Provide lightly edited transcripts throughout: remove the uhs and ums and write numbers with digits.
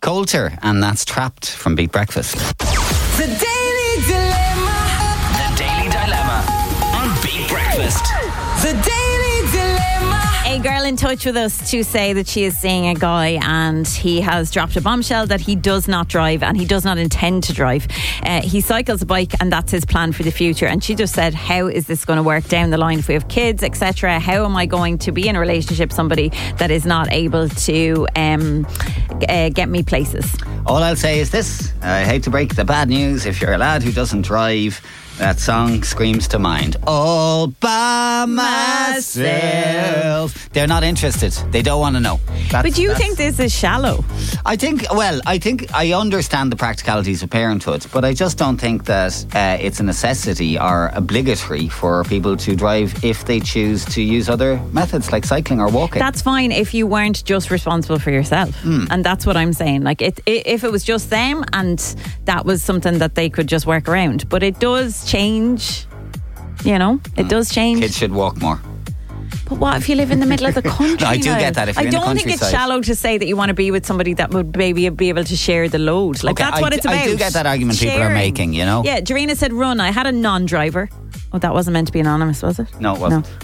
Coulter, and that's Trapped from Beat Breakfast. The Daily Dilemma. The Daily Dilemma on Beat Breakfast. The Daily Dilemma. A girl in touch with us to say that she is seeing a guy and he has dropped a bombshell that he does not drive and he does not intend to drive. He cycles a bike and that's his plan for the future. And she just said, how is this going to work down the line if we have kids, etc.? How am I going to be in a relationship with somebody that is not able to get me places? All I'll say is this. I hate to break the bad news. If you're a lad who doesn't drive, that song screams to mind. All by myself. They're not interested. They don't want to know. But you think this is shallow? I think I understand the practicalities of parenthood, but I just don't think that it's a necessity or obligatory for people to drive if they choose to use other methods like cycling or walking. That's fine if you weren't just responsible for yourself. And that's what I'm saying. Like, if it was just them and that was something that they could just work around. But it does change, it does change. Kids should walk more. But what if you live in the middle of the country? No, I do get that. If you're in the I don't think it's shallow to say that you want to be with somebody that would maybe be able to share the load. Like, that's what it's about. I do get that argument people are making, Yeah, Jarina said run. I had a non-driver. Oh, that wasn't meant to be anonymous, was it? No, it wasn't. No.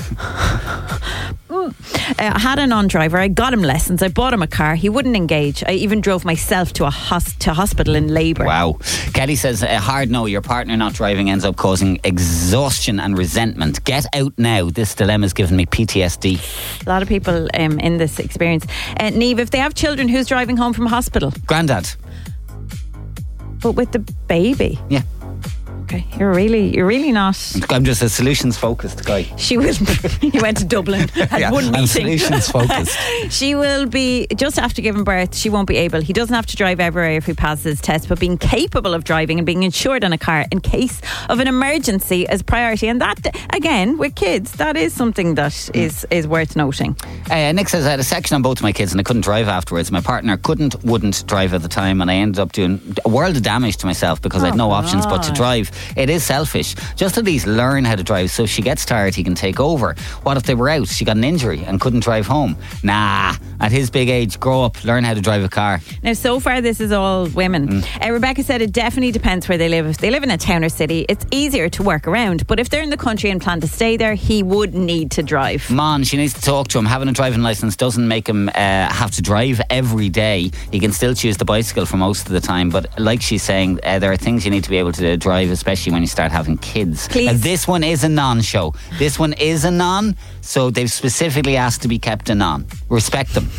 I had a non-driver. I got him lessons. I bought him a car. He wouldn't engage. I even drove myself to hospital in labour. Wow. Kelly says, a hard no. Your partner not driving ends up causing exhaustion and resentment. Get out now. This dilemma's given me PTSD. A lot of people in this experience. Niamh, if they have children, who's driving home from hospital? Granddad. But with the baby? Yeah. Okay, you're really not. I'm just a solutions focused guy. She will. He went to Dublin, had one meeting. I'm solutions focused. She will be just after giving birth. She won't be able. He doesn't have to drive everywhere if he passes his test, but being capable of driving and being insured on a car in case of an emergency is priority. And that, again, with kids, that is something that is worth noting. Nick says, I had a section on both of my kids and I couldn't drive afterwards. My partner wouldn't drive at the time, and I ended up doing a world of damage to myself because I had no options but to drive. It is selfish. Just at least learn how to drive so if she gets tired he can take over. What if they were out, she got an injury and couldn't drive home? Nah, at his big age, grow up, learn how to drive a car. Now, so far this is all women. Rebecca said it definitely depends where they live. If they live in a town or city, it's easier to work around, but if they're in the country and plan to stay there, he would need to drive. Mon, she needs to talk to him. Having a driving licence doesn't make him have to drive every day. He can still choose the bicycle for most of the time, but like she's saying, there are things you need to be able to drive, especially when you start having kids. This one is a non-show. This one is a non, so they've specifically asked to be kept a non. Respect them.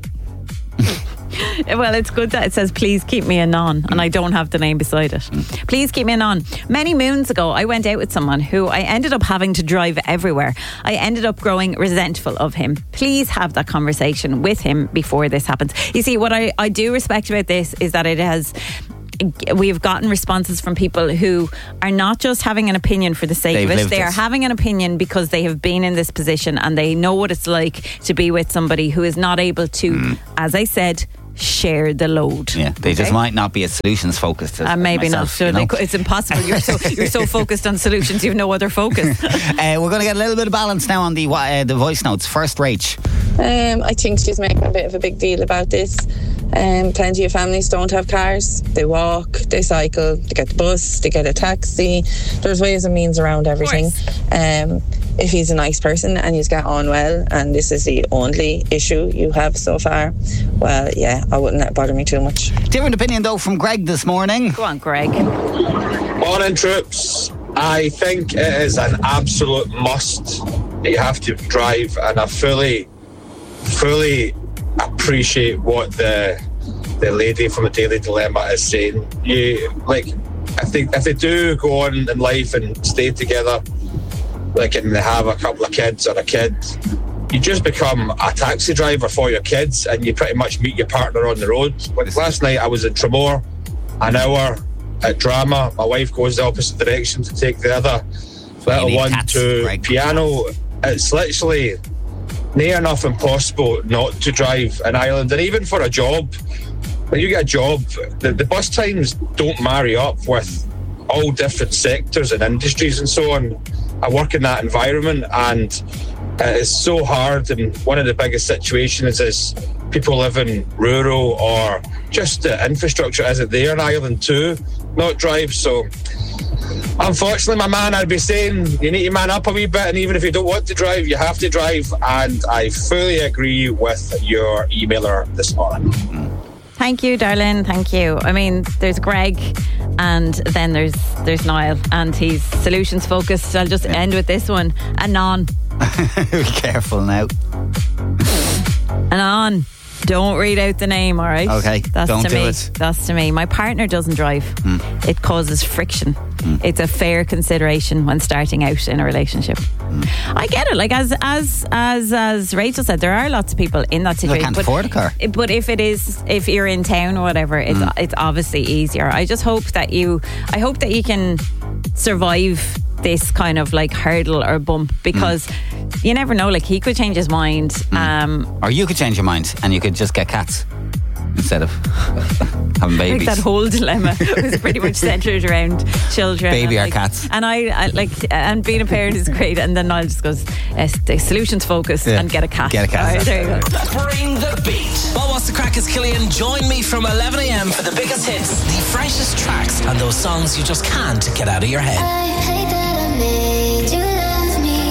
Well, it's good that it says please keep me a non and I don't have the name beside it. Please keep me a non. Many moons ago I went out with someone who I ended up having to drive everywhere. I ended up growing resentful of him. Please have that conversation with him before this happens. You see, what I do respect about this is that we've gotten responses from people who are not just having an opinion for the sake of it. They are having an opinion because they have been in this position and they know what it's like to be with somebody who is not able to, as I said, share the load. Yeah, they just might not be as solutions focused as maybe myself, not. It's impossible. You're so focused on solutions, you've no other focus. We're going to get a little bit of balance now on the voice notes. First, Rach. I think she's making a bit of a big deal about this. Plenty of families don't have cars. They walk, they cycle, they get the bus, they get a taxi. There's ways and means around everything. If he's a nice person and you get on well and this is the only issue you have so far, well, yeah, I wouldn't let it bother me too much. Different opinion though from Greg this morning. Go on, Greg. Morning, troops. I think it is an absolute must that you have to drive, and I fully appreciate what the lady from the Daily Dilemma is saying. If they do go on in life and stay together, and they have a couple of kids or a kid, you just become a taxi driver for your kids and you pretty much meet your partner on the road. Last night I was in Tramore, an hour at drama. My wife goes the opposite direction to take the other little one to piano. It's literally near enough impossible not to drive in Ireland. And even for a job, when you get a job, the bus times don't marry up with all different sectors and industries and so on. I work in that environment, and it's so hard. And one of the biggest situations is people live in rural, or just the infrastructure isn't there in Ireland to not drive. So unfortunately, my man, I'd be saying you need to man up a wee bit, and even if you don't want to drive, you have to drive. And I fully agree with your emailer this morning. Thank you, darling. Thank you. I mean, there's Greg, and then there's Niall, and he's solutions focused. I'll just end with this one. Anon. Be careful now. Anon. Don't read out the name, all right? Okay, don't do it. That's to me. My partner doesn't drive. It causes friction. It's a fair consideration when starting out in a relationship. I get it. Like as Rachel said, there are lots of people in that situation. They can't afford a car. But if you're in town or whatever, it's obviously easier. I just hope that you can survive this kind of like hurdle or bump, because you never know, like he could change his mind, or you could change your mind and you could just get cats instead of having babies. Like that whole dilemma was pretty much centred around children, baby or like, cats. and I like, and being a parent is great, and then Niall just goes solutions focused and get a cat. Get a cat. Right, there you go. Bring the beat. Well, what's the crack? Is Killian. Join me from 11 a.m. for the biggest hits, the freshest tracks, and those songs you just can't get out of your head. I hate that I made you love me.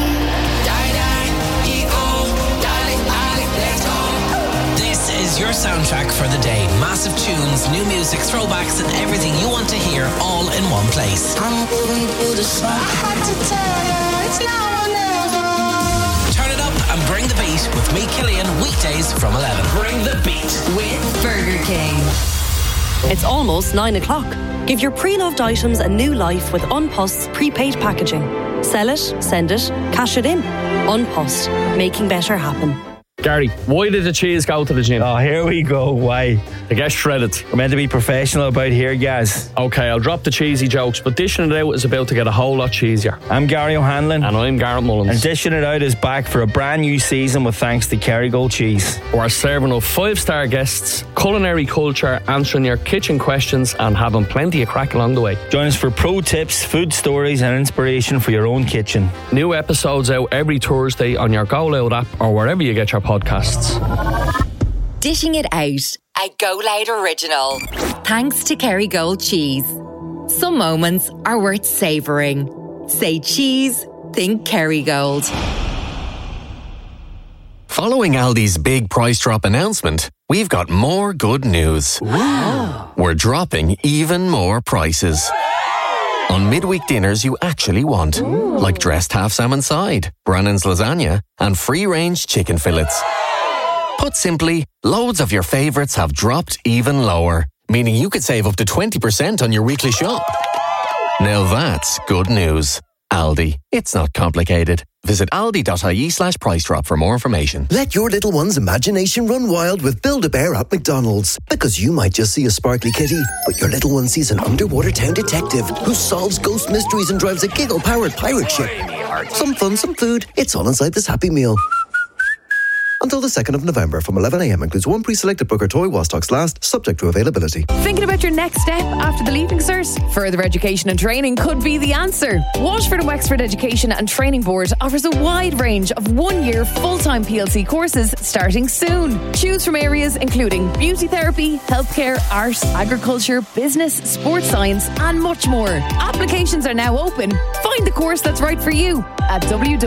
This is your soundtrack for the day. Massive tunes, new music, throwbacks, and everything you want to hear all in one place. I'm going through the sun. I had to tell you, it's now or never. Turn it up and bring the beat with me, Killian, weekdays from 11. Bring the beat With Burger King. It's almost 9 o'clock. Give your pre-loved items a new life with Unpost's prepaid packaging. Sell it, send it, cash it in. Unpost, making better happen. Gary, why did the cheese go to the gym? Oh, here we go. Why? To get shredded. We're meant to be professional about here, guys. Okay, I'll drop the cheesy jokes, but dishing it out is about to get a whole lot cheesier. I'm Gary O'Hanlon. And I'm Garrett Mullins. And Dishing It Out is back for a brand new season with thanks to Kerrygold Cheese. We're serving up 5-star guests, culinary culture, answering your kitchen questions, and having plenty of crack along the way. Join us for pro tips, food stories, and inspiration for your own kitchen. New episodes out every Thursday on your Go Loud app or wherever you get your podcasts. Dishing It Out, a Go Loud original. Thanks to Kerrygold Cheese. Some moments are worth savouring. Say cheese, think Kerrygold. Following Aldi's big price drop announcement, we've got more good news. We're dropping even more prices. On midweek dinners you actually want, like dressed half salmon side, Brannan's lasagna, and free-range chicken fillets. Put simply, loads of your favourites have dropped even lower, meaning you could save up to 20% on your weekly shop. Now that's good news. Aldi. It's not complicated. Visit aldi.ie/price drop for more information. Let your little one's imagination run wild with Build-A-Bear at McDonald's. Because you might just see a sparkly kitty, but your little one sees an underwater town detective who solves ghost mysteries and drives a giggle-powered pirate ship. Some fun, some food. It's all inside this Happy Meal. Until the 2nd of November from 11 a.m. includes one pre-selected book or toy while stocks last, subject to availability. Thinking about your next step after the Leaving Cert? Further education and training could be the answer. Waterford and Wexford Education and Training Board offers a wide range of 1-year full-time PLC courses starting soon. Choose from areas including beauty therapy, healthcare, art, agriculture, business, sports science and much more. Applications are now open. Find the course that's right for you at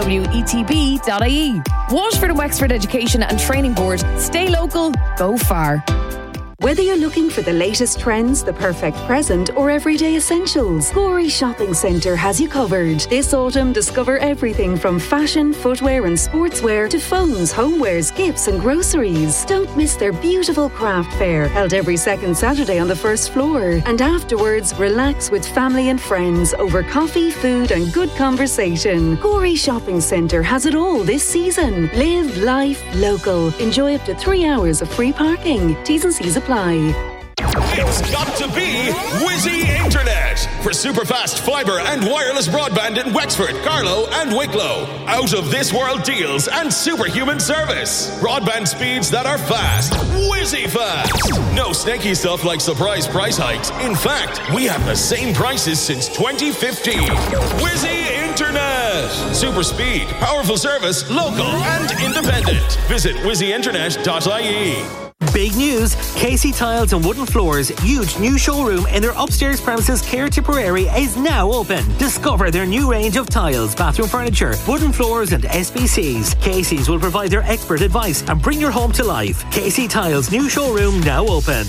www.etb.ie. Waterford and Wexford Education and Training Board. Stay local, go far. Whether you're looking for the latest trends, the perfect present, or everyday essentials, Gorey Shopping Centre has you covered. This autumn, discover everything from fashion, footwear and sportswear to phones, homewares, gifts and groceries. Don't miss their beautiful craft fair, held every second Saturday on the first floor. And afterwards, relax with family and friends over coffee, food and good conversation. Gorey Shopping Centre has it all this season. Live life local. Enjoy up to 3 hours of free parking. T's and C's apply. It's got to be Whizzy Internet for superfast fibre and wireless broadband in Wexford, Carlow and Wicklow. Out of this world deals and superhuman service. Broadband speeds that are fast. Whizzy fast. No snaky stuff like surprise price hikes. In fact, we have the same prices since 2015. Whizzy Internet. Internet. Super speed, powerful service, local and independent. Visit wizzyinternet.ie. Big news, Casey Tiles and Wooden Floors' huge new showroom in their upstairs premises Care Tipperary is now open. Discover their new range of tiles, bathroom furniture, wooden floors and SBCs. Casey's will provide their expert advice and bring your home to life. Casey Tiles' new showroom now open.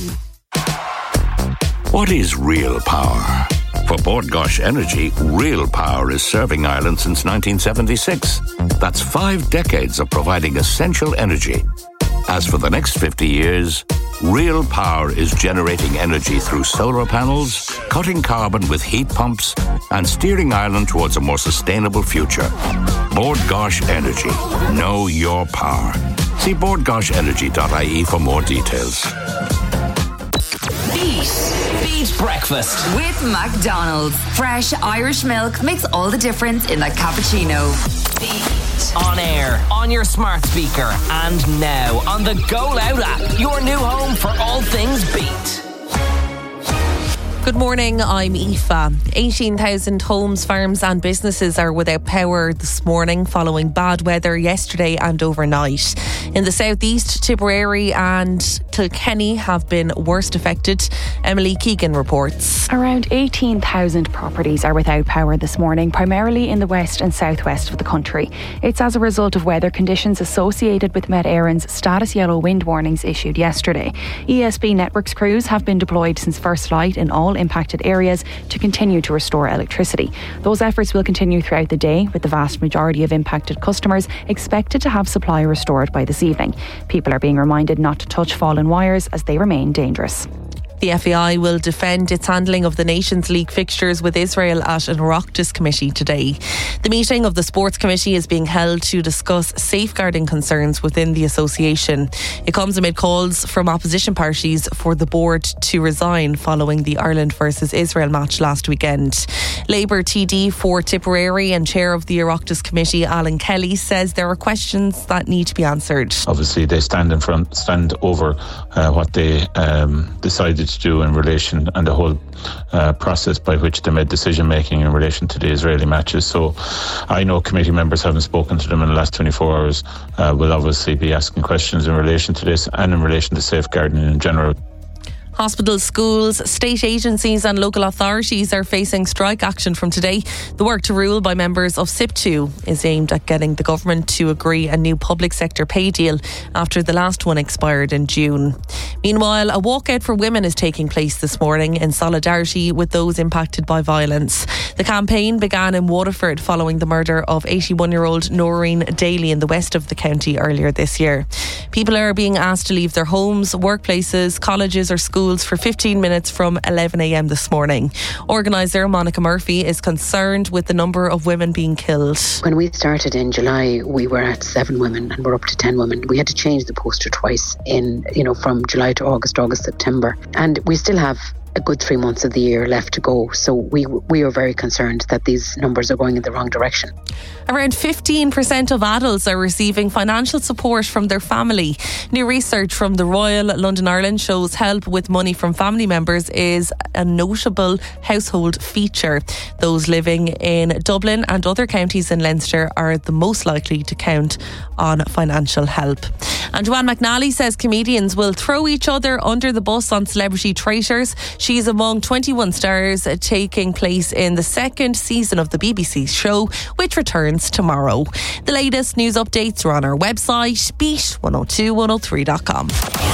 What is real power? For Bord Gáis Energy, real power is serving Ireland since 1976. That's 5 decades of providing essential energy. As for the next 50 years, real power is generating energy through solar panels, cutting carbon with heat pumps, and steering Ireland towards a more sustainable future. Bord Gáis Energy. Know your power. See bordgaisenergy.ie for more details. Beat breakfast with McDonald's. Fresh Irish milk makes all the difference in a cappuccino. Beat. On air, on your smart speaker, and now on the Go Loud app. Your new home for all things Beat. Good morning, I'm Aoife. 18,000 homes, farms and businesses are without power this morning following bad weather yesterday and overnight. In the southeast, Tipperary and Kilkenny have been worst affected. Emily Keegan reports. Around 18,000 properties are without power this morning, primarily in the west and southwest of the country. It's as a result of weather conditions associated with Met Éireann's status yellow wind warnings issued yesterday. ESB Networks crews have been deployed since first light in all impacted areas to continue to restore electricity. Those efforts will continue throughout the day, with the vast majority of impacted customers expected to have supply restored by this evening. People are being reminded not to touch fallen wires as they remain dangerous. The FAI will defend its handling of the Nations League fixtures with Israel at an Oireachtas committee today. The meeting of the Sports Committee is being held to discuss safeguarding concerns within the association. It comes amid calls from opposition parties for the board to resign following the Ireland versus Israel match last weekend. Labour TD for Tipperary and chair of the Oireachtas committee, Alan Kelly, says there are questions that need to be answered. Obviously they stand over what they decided to do in relation, and the whole process by which they made decision making in relation to the Israeli matches. So I know committee members, haven't spoken to them in the last 24 hours, will obviously be asking questions in relation to this and in relation to safeguarding in general. Hospitals, schools, state agencies and local authorities are facing strike action from today. The work to rule by members of SIP2 is aimed at getting the government to agree a new public sector pay deal after the last one expired in June. Meanwhile, a walkout for women is taking place this morning in solidarity with those impacted by violence. The campaign began in Waterford following the murder of 81-year-old Noreen Daly in the west of the county earlier this year. People are being asked to leave their homes, workplaces, colleges or schools for 15 minutes from 11 a.m. this morning. Organiser Monica Murphy is concerned with the number of women being killed. When we started in July, we were at 7 women and we're up to 10 women. We had to change the poster twice from July to August, September. And we still have a good 3 months of the year left to go. So we are very concerned that these numbers are going in the wrong direction. Around 15% of adults are receiving financial support from their family. New research from the Royal London Ireland shows help with money from family members is a notable household feature. Those living in Dublin and other counties in Leinster are the most likely to count on financial help. And Joanne McNally says comedians will throw each other under the bus on Celebrity Traitors. She's among 21 stars taking place in the second season of the BBC show, which returns tomorrow. The latest news updates are on our website, beat102103.com.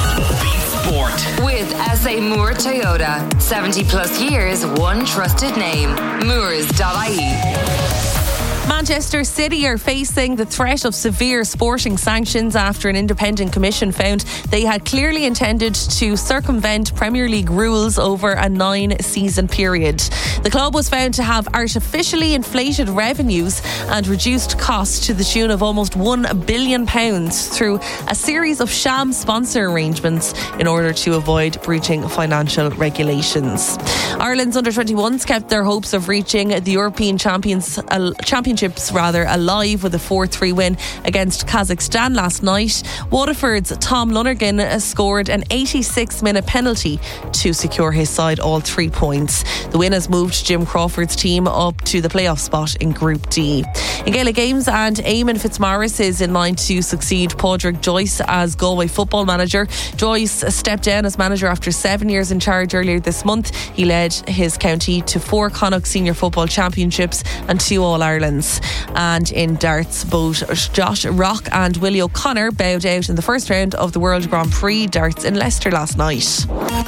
Sport with SA Moore Toyota. 70 plus years, one trusted name. Moores.ie. Manchester City are facing the threat of severe sporting sanctions after an independent commission found they had clearly intended to circumvent Premier League rules over a 9-season period. The club was found to have artificially inflated revenues and reduced costs to the tune of almost £1 billion through a series of sham sponsor arrangements in order to avoid breaching financial regulations. Ireland's under-21s kept their hopes of reaching the European Champions Championships alive with a 4-3 win against Kazakhstan last night. Waterford's Tom Lonergan scored an 86-minute penalty to secure his side all 3 points. The win has moved Jim Crawford's team up to the playoff spot in Group D. In Gaelic games, and Eamon Fitzmaurice is in line to succeed Padraig Joyce as Galway football manager. Joyce stepped down as manager after 7 years in charge earlier this month. He led his county to 4 Connacht Senior Football Championships and 2 All-Irelands. And in darts, both Josh Rock and Willie O'Connor bowed out in the first round of the World Grand Prix darts in Leicester last night.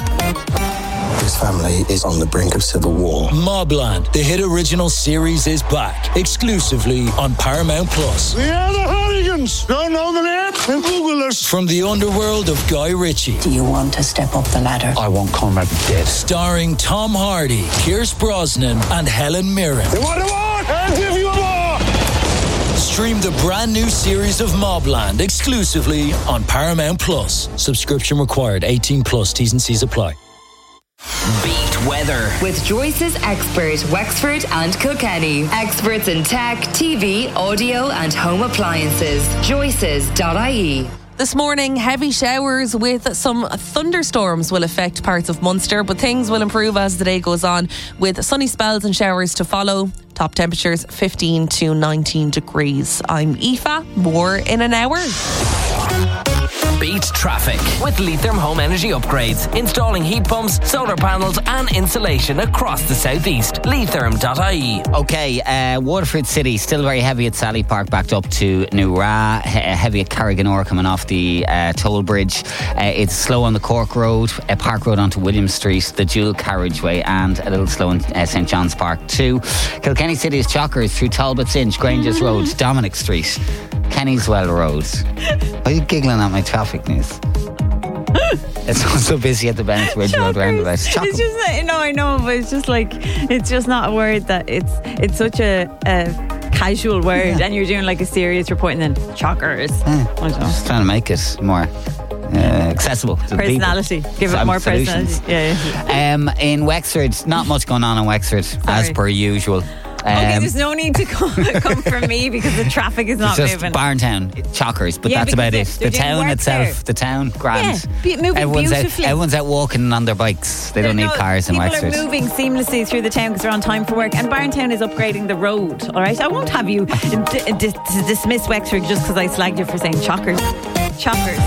This family is on the brink of civil war. Mobland, the hit original series, is back exclusively on Paramount Plus. We are the Hooligans. Don't know the name? Then Google us. From the underworld of Guy Ritchie. Do you want to step up the ladder? I want Conrad dead. Starring Tom Hardy, Pierce Brosnan, and Helen Mirren. You want a war? I'll give you a war. Stream the brand new series of Mobland exclusively on Paramount Plus. Subscription required. 18 plus. T's and C's apply. Beat weather with Joyce's expert Wexford and Kilkenny. Experts in tech, TV, audio and home appliances. Joyces.ie. This morning, heavy showers with some thunderstorms will affect parts of Munster, but things will improve as the day goes on with sunny spells and showers to follow. Top temperatures 15 to 19 degrees. I'm Aoife. More in an hour. Beat traffic with Leitrim Home Energy Upgrades. Installing heat pumps, solar panels and insulation across the southeast. Leitrim.ie. Okay, Waterford City still very heavy at Sally Park, backed up to New Ra. Heavy at Carriganore coming off the toll bridge. It's slow on the Cork Road, Park Road onto William Street, the dual carriageway, and a little slow in St John's Park too. Kilkenny City is chockers through Talbot's Inch, Granges Road, Dominic Street, Kennyswell Road. Why are you giggling at my traffic news? It's also busy at the Bennett Ridge Road roundabout. It's just that, I know, but it's just like, it's just not a word that it's such a casual word, and you're doing like a serious report and then chockers. Just trying to make it more accessible to personality. Give it more personality. Yeah. In Wexford, not much going on in Wexford as per usual. Okay, there's no need to come from me because the traffic is not it's just moving. Barntown, chockers, but that's about it. The town itself, the town, grand. Yeah, moving beautifully. Everyone's out walking on their bikes. They don't need cars in Wexford. People are moving seamlessly through the town because they're on time for work, and Barntown is upgrading the road. All right, I won't have you dismiss Wexford just because I slagged you for saying chockers. Chockers.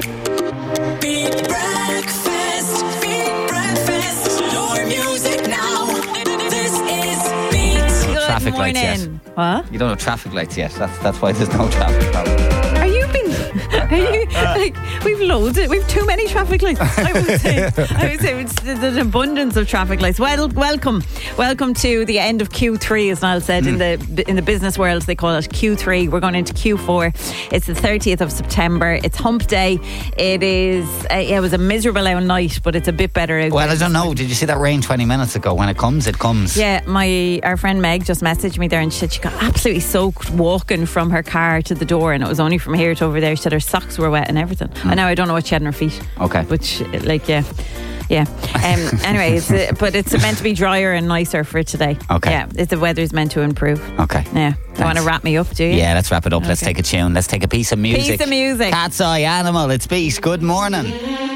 Traffic lights yet. What? You don't have traffic lights yet. That's why there's no traffic problem. Are you like, we've loads of, we've too many traffic lights. I would say it's an abundance of traffic lights. Well, welcome to the end of Q3, as Niall said. In the business world they call it Q3. We're going into Q4. It's the 30th of September. It's hump day. It is it was a miserable out night, but it's a bit better out. Well, I don't know, did you see that rain 20 minutes ago? When it comes, it comes. Yeah, our friend Meg just messaged me there and she got absolutely soaked walking from her car to the door, and it was only from here to over there. She said her socks were wet and everything. I know, I don't know what she had on her feet. Okay. Which, yeah. Anyway, but it's meant to be drier and nicer for today. Okay. Yeah, the weather's meant to improve. Okay. Yeah. You want to wrap me up, do you? Yeah, let's wrap it up. Okay. Let's take a tune. Let's take a piece of music. Piece of music. Cat's Eye Animal. It's Beat. Good morning.